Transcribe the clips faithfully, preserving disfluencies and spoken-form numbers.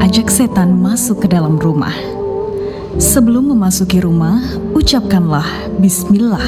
mengajak setan masuk ke dalam rumah. Sebelum memasuki rumah, ucapkanlah Bismillah.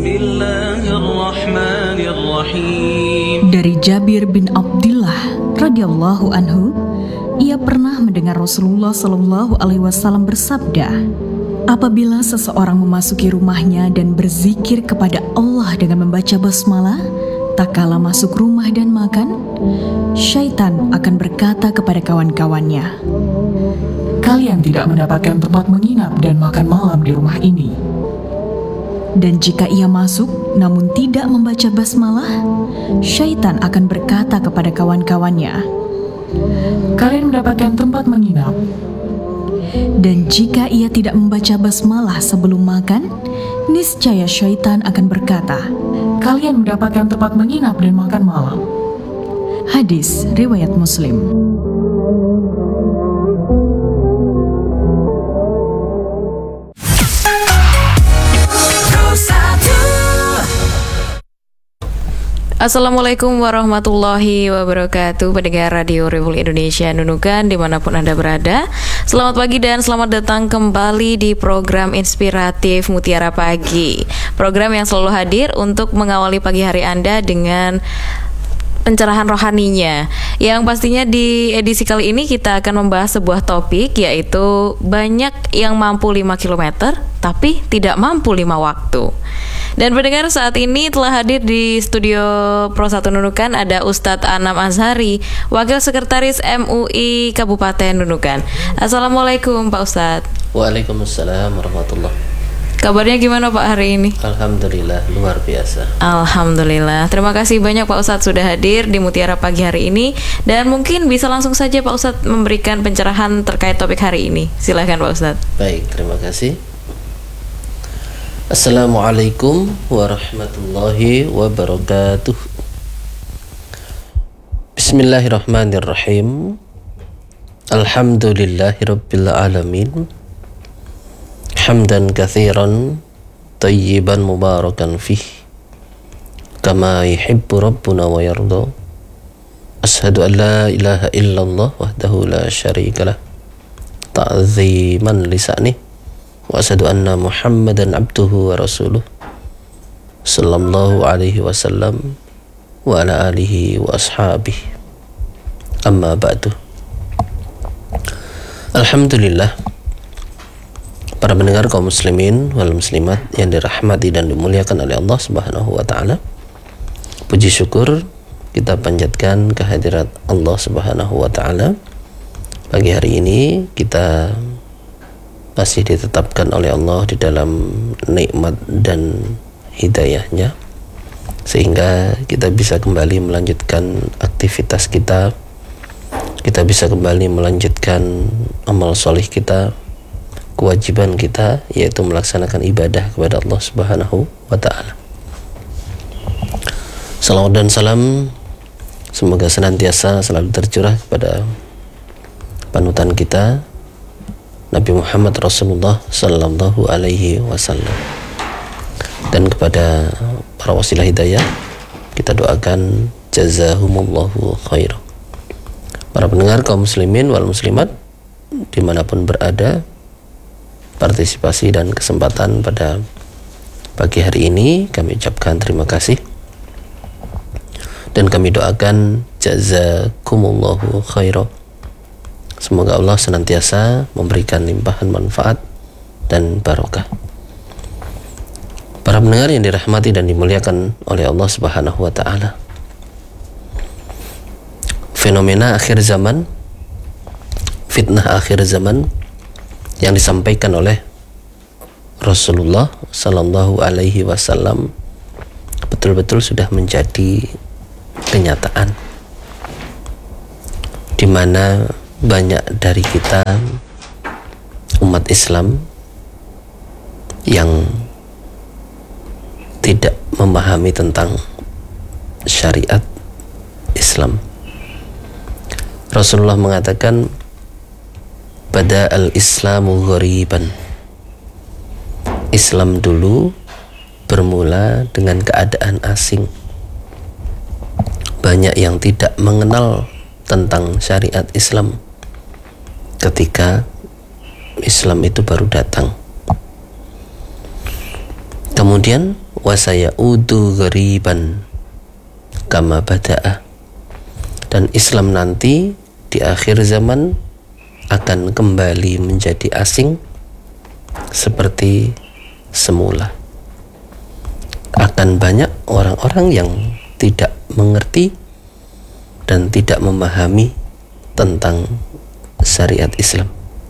Bismillahirrahmanirrahim. Dari Jabir bin Abdullah radhiyallahu anhu, ia pernah mendengar Rasulullah shallallahu alaihi wasallam bersabda, apabila seseorang memasuki rumahnya dan berzikir kepada Allah dengan membaca basmalah, tak kala masuk rumah dan makan, syaitan akan berkata kepada kawan-kawannya, kalian tidak mendapatkan tempat menginap dan makan malam di rumah ini. Dan jika ia masuk namun tidak membaca basmalah, syaitan akan berkata kepada kawan-kawannya, kalian mendapatkan tempat menginap. Dan jika ia tidak membaca basmalah sebelum makan, niscaya syaitan akan berkata, kalian mendapatkan tempat menginap dan makan malam. Hadis riwayat Muslim. Assalamualaikum warahmatullahi wabarakatuh. Pendengar Radio Republik Indonesia Nunukan dimanapun Anda berada, selamat pagi dan selamat datang kembali di program inspiratif Mutiara Pagi. Program yang selalu hadir untuk mengawali pagi hari Anda dengan pencerahan rohaninya. Yang pastinya di edisi kali ini kita akan membahas sebuah topik, yaitu banyak yang mampu lima kilometer tapi tidak mampu lima waktu. Dan pendengar, saat ini telah hadir di studio Pro satu Nunukan ada Ustadz Anam Azhari, Wakil Sekretaris M U I Kabupaten Nunukan. Assalamualaikum Pak Ustadz. Waalaikumsalam warahmatullahi. Kabarnya gimana Pak hari ini? Alhamdulillah, luar biasa. Alhamdulillah. Terima kasih banyak Pak Ustadz sudah hadir di Mutiara Pagi hari ini. Dan mungkin bisa langsung saja Pak Ustadz memberikan pencerahan terkait topik hari ini. Silakan Pak Ustadz. Baik, terima kasih. Assalamualaikum warahmatullahi wabarakatuh. Bismillahirrahmanirrahim. Alhamdulillahirabbil alamin. Hamdan katsiran tayyiban mubarakan fih kama yuhibbu rabbuna wa yarda. Ashhadu an la ilaha illallah wahdahu la syarikalah ta'ziman lisani. Wa asyhadu anna Muhammadan abduhu wa rasuluh sallallahu alaihi wasallam wa ala alihi wa ashabihi. Amma ba'du. Alhamdulillah, para pendengar kaum muslimin wal muslimat yang dirahmati dan dimuliakan oleh Allah Subhanahu wa taala. Puji syukur kita panjatkan kehadirat Allah Subhanahu wa taala. Pagi hari ini kita masih ditetapkan oleh Allah di dalam nikmat dan hidayahnya, sehingga kita bisa kembali melanjutkan aktivitas kita, kita bisa kembali melanjutkan amal soleh kita, kewajiban kita, yaitu melaksanakan ibadah kepada Allah Subhanahu wa ta'ala. Salawat dan salam semoga senantiasa selalu tercurah kepada panutan kita Nabi Muhammad Rasulullah sallallahu alaihi wasallam, dan kepada para wasilah hidayah kita doakan jazahumullahu khairan. Para pendengar kaum muslimin wal muslimat dimanapun berada, partisipasi dan kesempatan pada pagi hari ini kami ucapkan terima kasih dan kami doakan jazakumullahu khairan. Semoga Allah senantiasa memberikan limpahan manfaat dan barokah. Para pendengar yang dirahmati dan dimuliakan oleh Allah Subhanahu wa taala, fenomena akhir zaman, fitnah akhir zaman yang disampaikan oleh Rasulullah sallallahu alaihi wasallam betul-betul sudah menjadi kenyataan, di mana banyak dari kita umat Islam yang tidak memahami tentang syariat Islam. Rasulullah mengatakan, pada al-Islamu ghariban. Islam dulu bermula dengan keadaan asing. Banyak yang tidak mengenal tentang syariat Islam ketika Islam itu baru datang. Kemudian wasayaudu ghariban kama bada'a, dan Islam nanti di akhir zaman akan kembali menjadi asing seperti semula. Akan banyak orang-orang yang tidak mengerti dan tidak memahami tentang syariat Islam.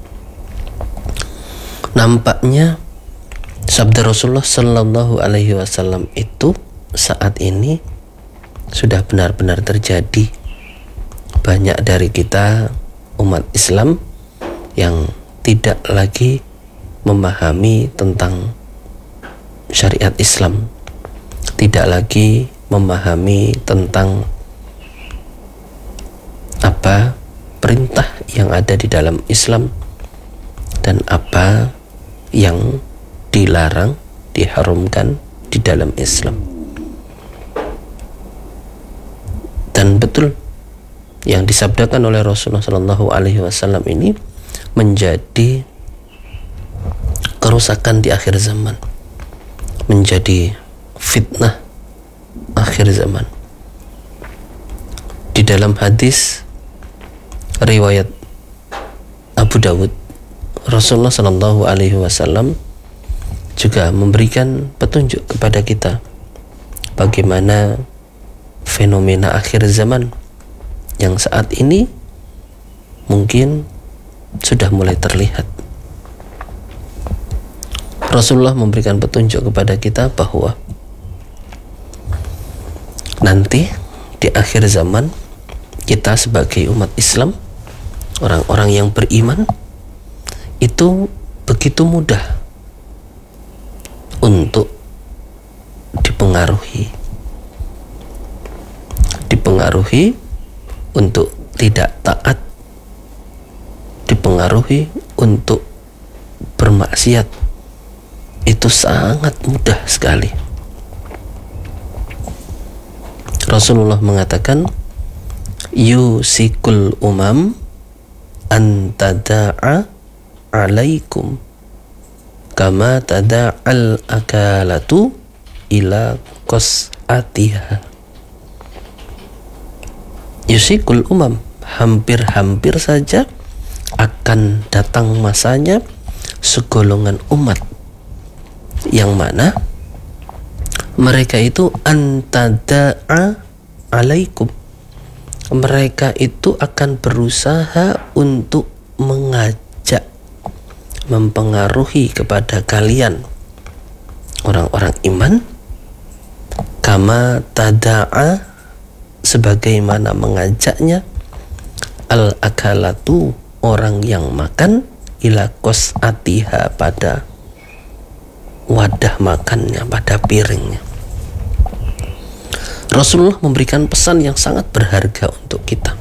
Nampaknya sabda Rasulullah Sallallahu Alaihi Wasallam itu saat ini sudah benar-benar terjadi. Banyak dari kita umat Islam yang tidak lagi memahami tentang syariat Islam, tidak lagi memahami tentang apa perintah yang ada di dalam Islam dan apa yang dilarang, diharamkan di dalam Islam. Dan betul yang disabdakan oleh Rasulullah Shallallahu Alaihi Wasallam ini menjadi kerusakan di akhir zaman, menjadi fitnah akhir zaman. Di dalam hadis riwayat Abu Dawud, Rasulullah Shallallahu Alaihi Wasallam juga memberikan petunjuk kepada kita bagaimana fenomena akhir zaman yang saat ini mungkin sudah mulai terlihat. Rasulullah memberikan petunjuk kepada kita bahwa nanti di akhir zaman kita sebagai umat Islam, orang-orang yang beriman, itu begitu mudah untuk dipengaruhi dipengaruhi untuk tidak taat, dipengaruhi untuk bermaksiat. Itu sangat mudah sekali. Rasulullah mengatakan, yusikul umam antada'a alaikum kama tada'al akalatu ila qas'atiha. Yusikul umam, hampir-hampir saja akan datang masanya segolongan umat yang mana mereka itu antada'a alaikum, mereka itu akan berusaha untuk mengajak, mempengaruhi kepada kalian orang-orang iman, kama tada'a, sebagaimana mengajaknya al-akalatu, orang yang makan, ila qas'atiha, pada wadah makannya, pada piringnya. Rasulullah memberikan pesan yang sangat berharga untuk kita.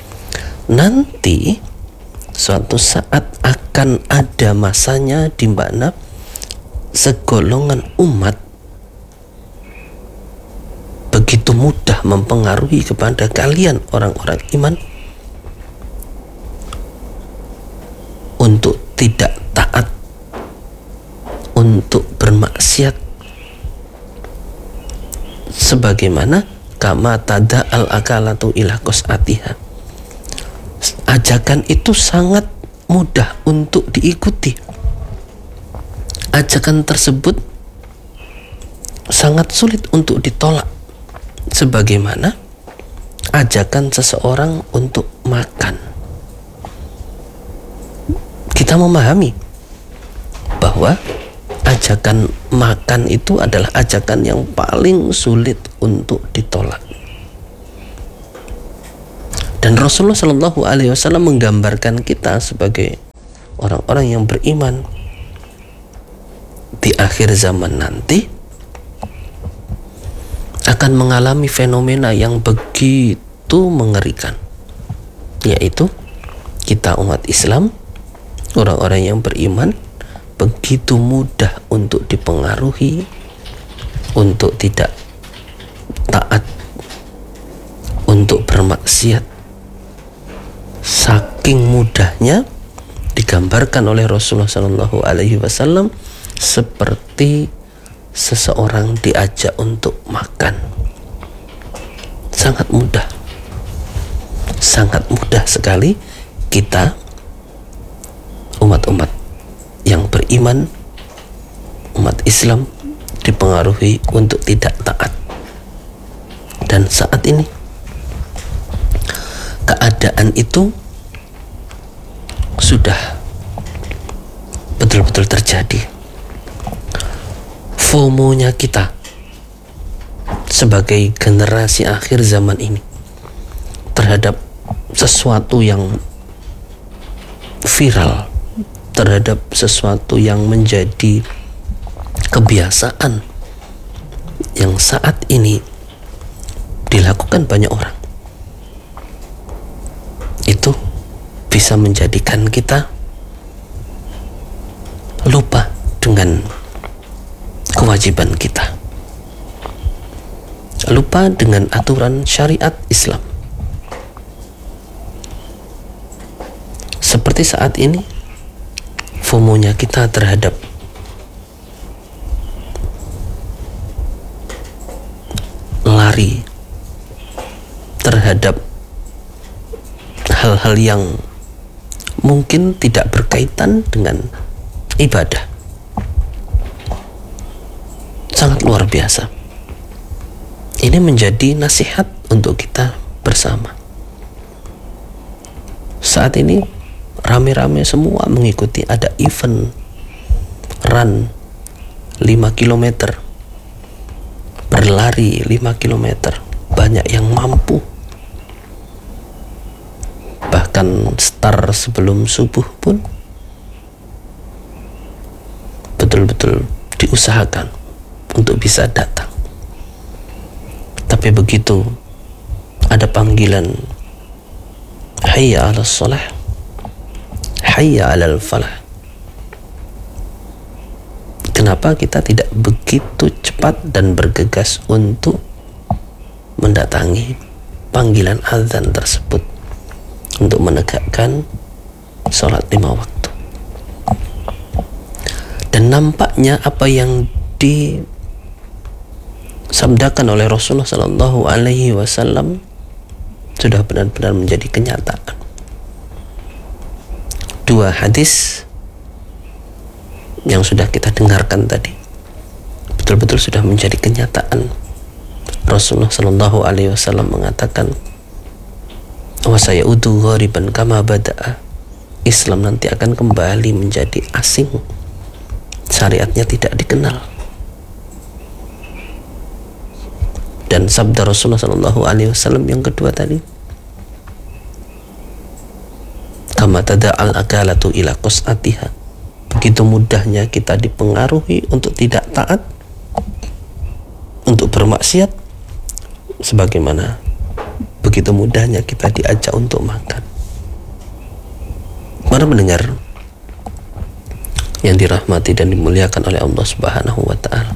Nanti suatu saat akan ada masanya di mana segolongan umat begitu mudah mempengaruhi kepada kalian orang-orang iman untuk tidak taat, untuk bermaksiat, sebagaimana kama tada al akalatu ila qas'atiha. Ajakan itu sangat mudah untuk diikuti. Ajakan tersebut sangat sulit untuk ditolak, sebagaimana ajakan seseorang untuk makan. Kita memahami bahwa ajakan makan itu adalah ajakan yang paling sulit untuk ditolak. Dan Rasulullah Shallallahu Alaihi Wasallam menggambarkan kita sebagai orang-orang yang beriman di akhir zaman nanti akan mengalami fenomena yang begitu mengerikan, yaitu kita umat Islam, orang-orang yang beriman, begitu mudah untuk dipengaruhi untuk tidak taat, untuk bermaksiat. Saking mudahnya digambarkan oleh Rasulullah Shallallahu Alaihi Wasallam seperti seseorang diajak untuk makan. Sangat mudah, sangat mudah sekali kita umat-umat yang beriman, umat Islam dipengaruhi untuk tidak taat. Dan saat ini keadaan itu sudah betul-betul terjadi. FOMO-nya kita sebagai generasi akhir zaman ini terhadap sesuatu yang viral, terhadap sesuatu yang menjadi kebiasaan yang saat ini dilakukan banyak orang, itu bisa menjadikan kita lupa dengan kewajiban kita, lupa dengan aturan syariat Islam. Seperti saat ini FOMO-nya kita terhadap lari, terhadap hal-hal yang mungkin tidak berkaitan dengan ibadah, sangat luar biasa. Ini menjadi nasihat untuk kita bersama. Saat ini rame-rame semua mengikuti, ada event run lima kilometer, berlari lima kilometer, banyak yang mampu. Bahkan start sebelum subuh pun betul-betul diusahakan untuk bisa datang. Tapi begitu ada panggilan hayya 'alas shalah, hayya 'alal falah, kenapa kita tidak begitu cepat dan bergegas untuk mendatangi panggilan azan tersebut untuk menegakkan sholat lima waktu? Dan nampaknya apa yang disabdakan oleh Rasulullah Sallallahu Alaihi Wasallam sudah benar-benar menjadi kenyataan. Dua hadis yang sudah kita dengarkan tadi betul-betul sudah menjadi kenyataan. Rasulullah Sallallahu Alaihi Wasallam mengatakan, wa sayaudu ghariban kama bada'a, Islam nanti akan kembali menjadi asing, syariatnya tidak dikenal. Dan sabda Rasulullah Sallallahu Alaihi Wasallam yang kedua tadi, kama tada'al akalatu ila qus'atiha, begitu mudahnya kita dipengaruhi untuk tidak taat, untuk bermaksiat, sebagaimana begitu mudahnya kita diajak untuk makan. Para pendengar yang dirahmati dan dimuliakan oleh Allah Subhanahu wa Ta'ala,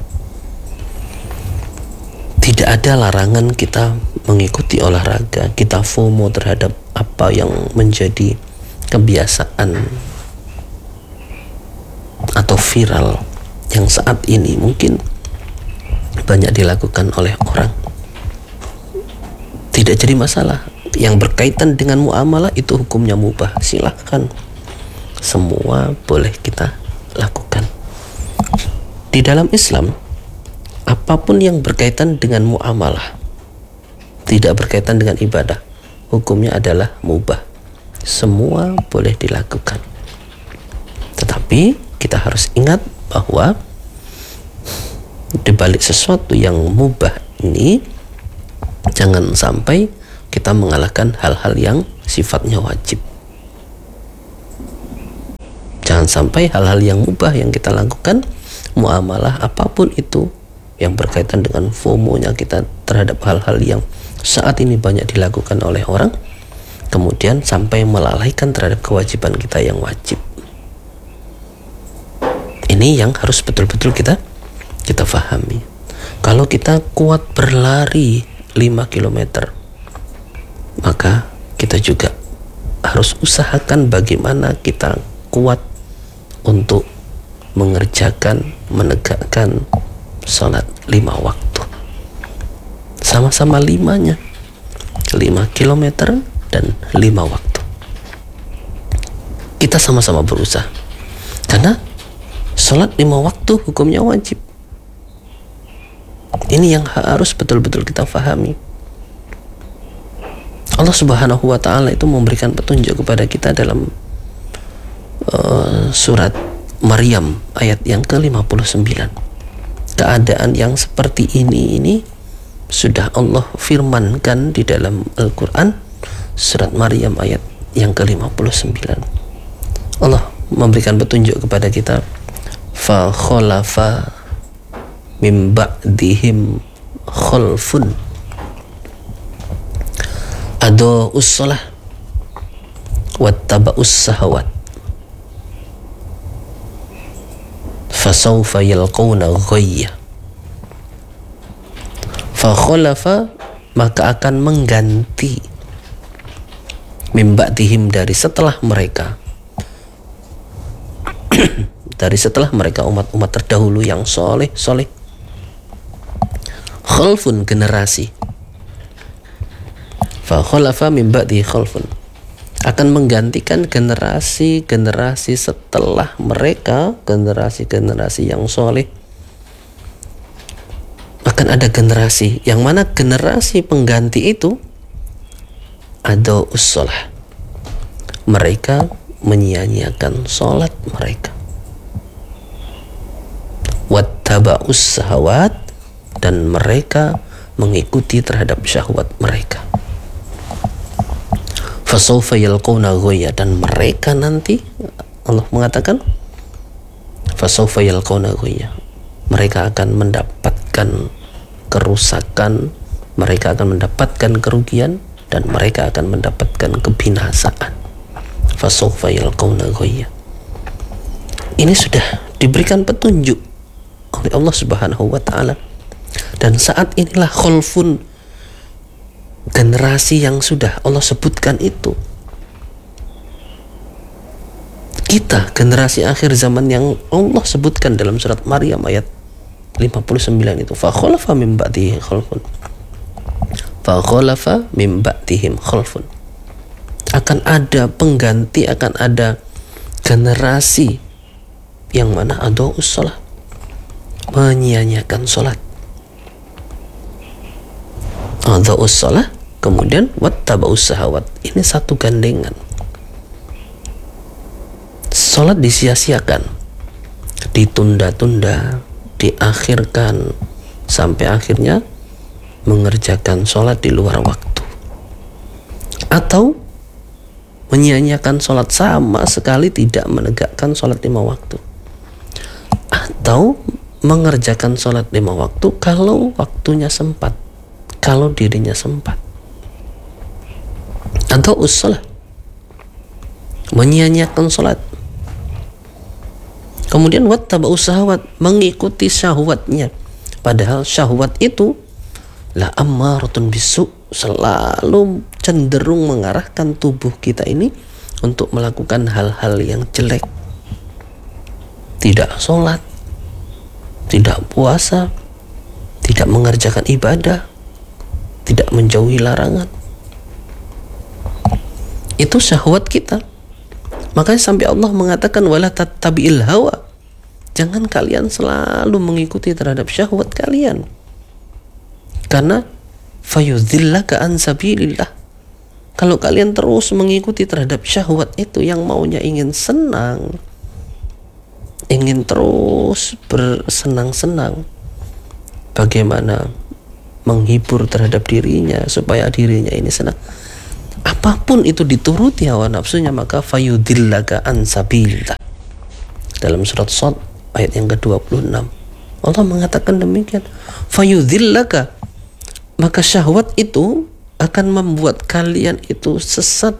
tidak ada larangan kita mengikuti olahraga, kita FOMO terhadap apa yang menjadi kebiasaan atau viral yang saat ini mungkin banyak dilakukan oleh orang. Tidak jadi masalah. Yang berkaitan dengan muamalah itu hukumnya mubah, silahkan, semua boleh kita lakukan. Di dalam Islam, apapun yang berkaitan dengan muamalah, tidak berkaitan dengan ibadah, hukumnya adalah mubah, semua boleh dilakukan. Tetapi kita harus ingat bahwa di balik sesuatu yang mubah ini, jangan sampai kita mengalahkan hal-hal yang sifatnya wajib. Jangan sampai hal-hal yang mubah yang kita lakukan, muamalah apapun itu yang berkaitan dengan FOMO-nya kita terhadap hal-hal yang saat ini banyak dilakukan oleh orang, kemudian sampai melalaikan terhadap kewajiban kita yang wajib. Ini yang harus betul-betul kita kita fahami. Kalau kita kuat berlari lima kilometer, maka kita juga harus usahakan bagaimana kita kuat untuk mengerjakan, menegakkan salat lima waktu. Sama-sama limanya, lima kilometer dan lima waktu. Kita sama-sama berusaha, karena salat lima waktu hukumnya wajib. Ini yang harus betul-betul kita fahami. Allah Subhanahu wa ta'ala itu memberikan petunjuk kepada kita dalam uh, surat Maryam ayat yang ke lima puluh sembilan. Keadaan yang seperti ini ini sudah Allah firmankan di dalam Al-Quran, surat Maryam ayat yang ke lima puluh sembilan. Allah memberikan petunjuk kepada kita, fa khalafa mim ba'dihim khalfun ado ussalah wattaba'us sahawat fasawfa yalqawna ghayya. Fa khalafa, maka akan mengganti, mim ba'dihim, dari setelah mereka dari setelah mereka umat-umat terdahulu yang soleh soleh khalfun, generasi. Fa khalafa min ba'di khalfun, akan menggantikan generasi-generasi setelah mereka, generasi-generasi yang soleh. Akan ada generasi, yang mana generasi pengganti itu ada ussalah, mereka menyia-nyiakan sholat mereka, wattaba'us sahawat, dan mereka mengikuti terhadap syahwat mereka. Fasawfa yalqawna ghayya, dan mereka nanti, Allah mengatakan fasawfa yalqawna ghayya, mereka akan mendapatkan kerusakan, mereka akan mendapatkan kerugian, dan mereka akan mendapatkan kebinasaan. Fasawfa yalqawna ghayya. Ini sudah diberikan petunjuk oleh Allah Subhanahu wa ta'ala. Dan saat inilah khalfun, generasi yang sudah Allah sebutkan itu. Kita generasi akhir zaman yang Allah sebutkan dalam surat Maryam ayat lima puluh sembilan itu. Fa khalafa min ba'dihim khalfun. Fa khalafa min ba'dihim khalfun. Akan ada pengganti, akan ada generasi yang mana adha'us shalah, menyia-nyiakan salat. Adha'us shalah, kemudian wattaba'us sahawat. Ini satu gandengan. Salat disia-siakan, ditunda-tunda, diakhirkan, sampai akhirnya mengerjakan salat di luar waktu, atau menyia-nyiakan salat, sama sekali tidak menegakkan salat lima waktu, atau mengerjakan salat lima waktu kalau waktunya sempat, kalau dirinya sempat. Atau ussalah, menyia-nyiakan salat. Kemudian wattaba'us syahwat, mengikuti syahwatnya, padahal syahwat itu la ammaratun bisu, selalu cenderung mengarahkan tubuh kita ini untuk melakukan hal-hal yang jelek. Tidak sholat, tidak puasa, tidak mengerjakan ibadah, tidak menjauhi larangan. Itu syahwat kita. Makanya sampai Allah mengatakan wala tattabi'il hawa, jangan kalian selalu mengikuti terhadap syahwat kalian, karena fayudhillaka an sabilillah. Kalau kalian terus mengikuti terhadap syahwat itu, yang maunya ingin senang, ingin terus bersenang-senang, bagaimana menghibur terhadap dirinya supaya dirinya ini senang, apapun itu dituruti hawa nafsunya, maka fayudhillaka an sabilillah. Dalam surat Shad ayat yang ke dua puluh enam Allah mengatakan demikian, fayudhillaka, maka syahwat itu akan membuat kalian itu sesat,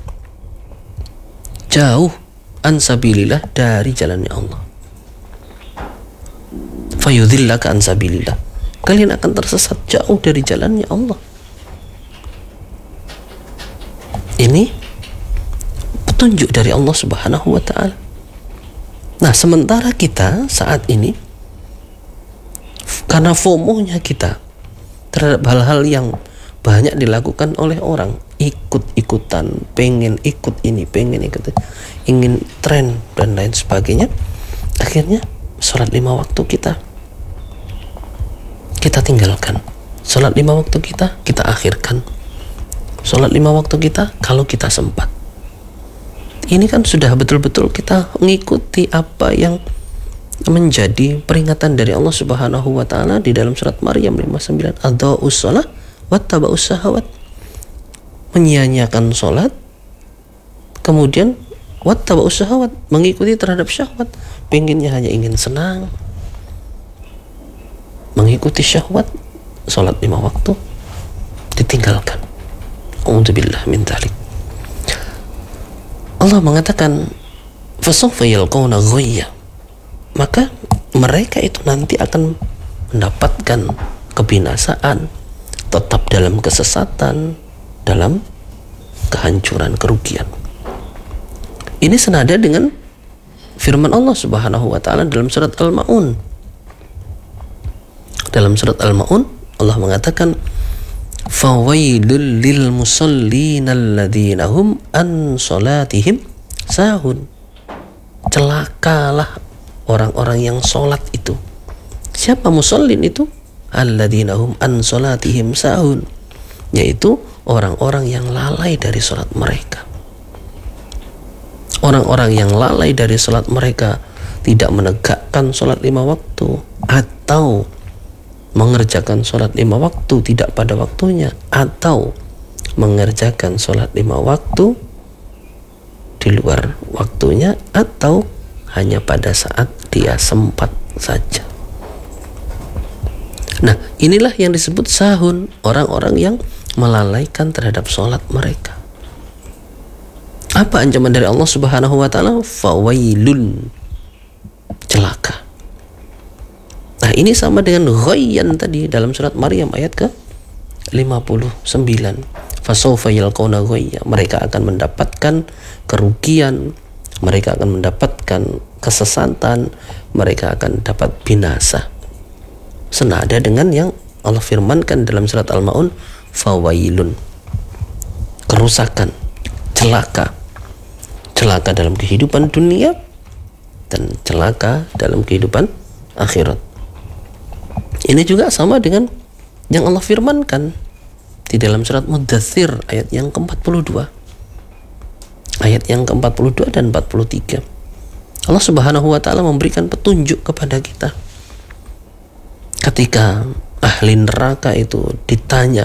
jauh an sabilillah, dari jalannya Allah. Fayudhillaka an sabilillah, kalian akan tersesat jauh dari jalannya Allah. Ini petunjuk dari Allah Subhanahu wa ta'ala. Nah, sementara kita saat ini karena FOMO-nya kita terhadap hal-hal yang banyak dilakukan oleh orang, ikut-ikutan, pengen ikut ini, pengen ikut, ingin tren dan lain sebagainya, akhirnya sholat lima waktu kita kita tinggalkan. Sholat lima waktu kita kita akhirkan. Sholat lima waktu kita kalau kita sempat. Ini kan sudah betul-betul kita mengikuti apa yang menjadi peringatan dari Allah Subhanahu wa ta'ala di dalam surat Maryam lima puluh sembilan, adha'us shalah wattaba'us syahawat, menyia-nyiakan sholat kemudian wattaba'us syahawat, mengikuti terhadap syahwat, pengennya hanya ingin senang, mengikuti syahwat, sholat lima waktu ditinggalkan. A'udzubillah min dzalik. Allah mengatakan fasawfa yalqawna ghayya, maka mereka itu nanti akan mendapatkan kebinasaan, tetap dalam kesesatan, dalam kehancuran, kerugian. Ini senada dengan firman Allah Subhanahu wa ta'ala dalam surat Al-Ma'un. Dalam surat Al-Ma'un Allah mengatakan fawailul lil musallin alladzina hum an salatihim sahun. Celakalah orang-orang yang sholat itu. Siapa musallin itu? Alladzina hum an salatihim sahun, yaitu orang-orang yang lalai dari sholat mereka. Orang-orang yang lalai dari sholat mereka, tidak menegakkan sholat lima waktu, atau mengerjakan sholat lima waktu tidak pada waktunya, atau mengerjakan sholat lima waktu di luar waktunya, atau hanya pada saat dia sempat saja. Nah, inilah yang disebut sahun, orang-orang yang melalaikan terhadap sholat mereka. Apa ancaman dari Allah Subhanahu wa ta'ala? Fawailun, celaka. Nah, ini sama dengan ghayyan tadi dalam surat Maryam ayat ke lima puluh sembilan. Fasawfa yalqawna ghayya, mereka akan mendapatkan kerugian, mereka akan mendapatkan kesesatan, mereka akan dapat binasa. Senada dengan yang Allah firmankan dalam surat Al-Ma'un, fawailun, kerusakan, celaka. Celaka dalam kehidupan dunia dan celaka dalam kehidupan akhirat. Ini juga sama dengan yang Allah firmankan di dalam surat Muddatsir ayat yang ke empat puluh dua. Ayat yang ke empat puluh dua dan empat puluh tiga. Allah Subhanahu wa ta'ala memberikan petunjuk kepada kita. Ketika ahli neraka itu ditanya,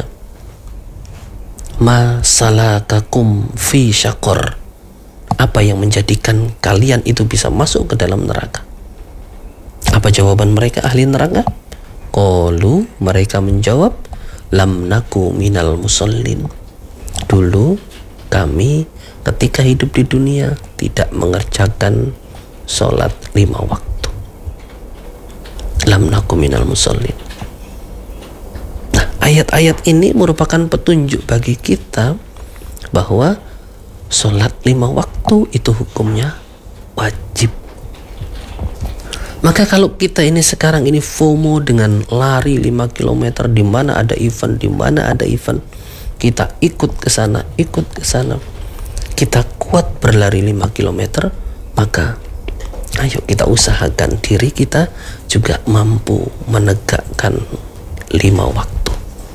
ma salakakum fi syaqar, apa yang menjadikan kalian itu bisa masuk ke dalam neraka? Apa jawaban mereka ahli neraka? Qalu, mereka menjawab, lam naku minal musallin, dulu kami ketika hidup di dunia tidak mengerjakan sholat lima waktu. Lam naku minal musallin. Nah, ayat-ayat ini merupakan petunjuk bagi kita bahwa sholat lima waktu itu hukumnya wajib. Maka kalau kita ini sekarang ini FOMO dengan lari lima kilometer, di mana ada event, di mana ada event, kita ikut ke sana, ikut ke sana, kita kuat berlari lima kilometer, maka ayo kita usahakan diri kita juga mampu menegakkan lima waktu.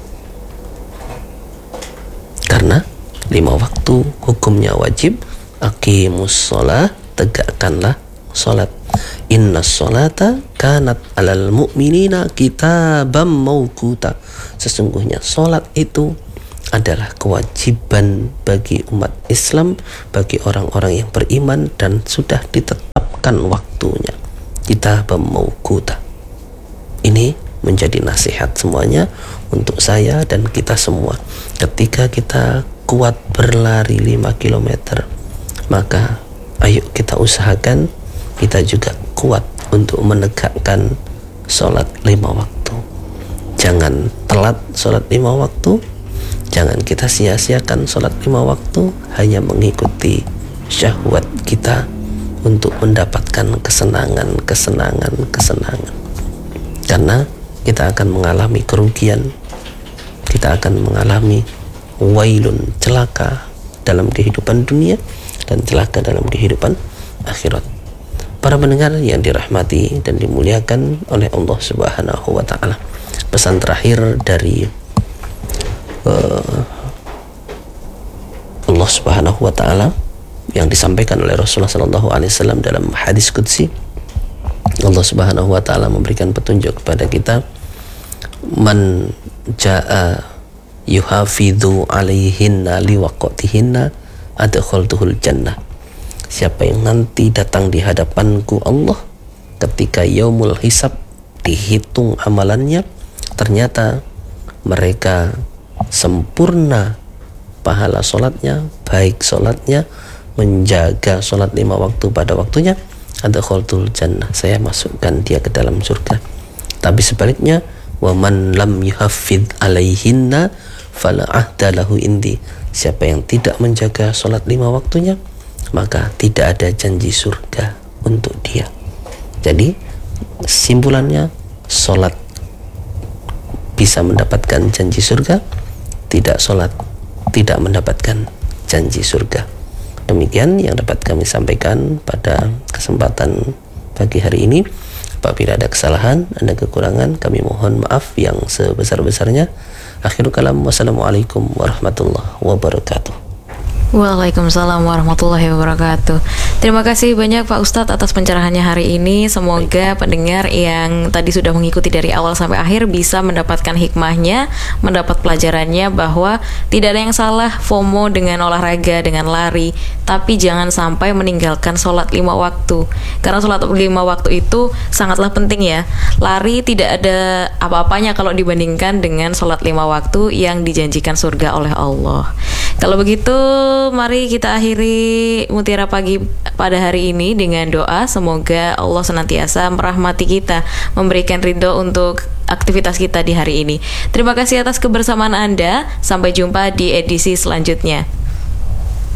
Karena lima waktu hukumnya wajib. Aqimus sholah, tegakkanlah sholat. Inna sholata kanat alal mu'minina kitabam mawquta, sesungguhnya sholat itu adalah kewajiban bagi umat Islam, bagi orang-orang yang beriman, dan sudah ditetapkan waktunya. Kitabam mawquta. Ini menjadi nasihat semuanya untuk saya dan kita semua. Ketika kita kuat berlari lima kilometer, maka ayo kita usahakan kita juga kuat untuk menegakkan sholat lima waktu. Jangan telat sholat lima waktu, jangan kita sia-siakan sholat lima waktu hanya mengikuti syahwat kita untuk mendapatkan kesenangan, kesenangan, kesenangan. Karena kita akan mengalami kerugian, kita akan mengalami wailun, celaka dalam kehidupan dunia dan celaka dalam kehidupan akhirat. Para pendengar yang dirahmati dan dimuliakan oleh Allah Subhanahu wa taala. Pesan terakhir dari uh, Allah Subhanahu wa taala yang disampaikan oleh Rasulullah sallallahu alaihi wasallam dalam hadis qudsi, Allah Subhanahu wa taala memberikan petunjuk kepada kita, man jaa yuhafidhu alaihinna liwaqtihinna adkhaltuhul jannah. Siapa yang nanti datang di hadapanku Allah ketika yaumul hisab, dihitung amalannya, ternyata mereka sempurna pahala sholatnya, baik sholatnya, menjaga sholat lima waktu pada waktunya, adkhaltul jannah, saya masukkan dia ke dalam surga. Tapi sebaliknya, wa man lam yuhaffidh alaihinna fala ahda lahu indi. Siapa yang tidak menjaga sholat lima waktunya, maka tidak ada janji surga untuk dia. Jadi simpulannya, sholat bisa mendapatkan janji surga, tidak sholat tidak mendapatkan janji surga. Demikian yang dapat kami sampaikan pada kesempatan pagi hari ini. Apabila ada kesalahan, ada kekurangan, kami mohon maaf yang sebesar-besarnya. Akhirul kalam, wassalamualaikum warahmatullahi wabarakatuh. Waalaikumsalam warahmatullahi wabarakatuh. Terima kasih banyak Pak Ustadz atas pencerahannya hari ini. Semoga pendengar yang tadi sudah mengikuti dari awal sampai akhir bisa mendapatkan hikmahnya, mendapat pelajarannya bahwa tidak ada yang salah FOMO dengan olahraga, dengan lari, tapi jangan sampai meninggalkan sholat lima waktu. Karena sholat lima waktu itu sangatlah penting ya. Lari tidak ada apa-apanya kalau dibandingkan dengan sholat lima waktu yang dijanjikan surga oleh Allah. Kalau begitu, mari kita akhiri Mutiara Pagi pada hari ini dengan doa. Semoga Allah senantiasa merahmati kita, memberikan ridho untuk aktivitas kita di hari ini. Terima kasih atas kebersamaan Anda. Sampai jumpa di edisi selanjutnya.